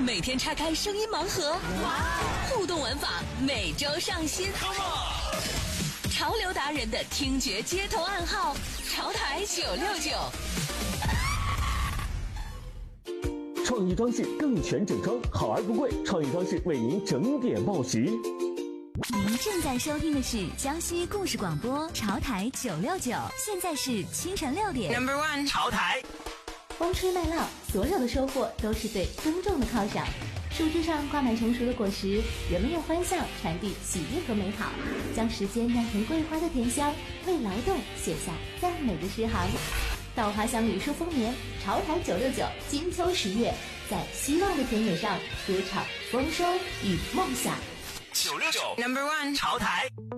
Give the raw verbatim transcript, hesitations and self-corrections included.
每天拆开声音盲盒，互动玩法每周上新。潮流达人的听觉街头暗号，潮台九六九。 创意装饰更全整装，好而不贵。创意装饰为您整点报时。 您正在收听的是江西故事广播潮台九六九，现在是清晨六点。 Number one， 潮台。 风吹麦浪，所有的收获都是对耕种的犒赏。树枝上挂满成熟的果实，人们用欢笑传递喜悦和美好，将时间酿成桂花的甜香，为劳动写下赞美的诗行。稻花香旅树丰年，潮台九六九金秋十月，在希望的田野上歌唱丰收与梦想。 九六九 Number one， 潮台。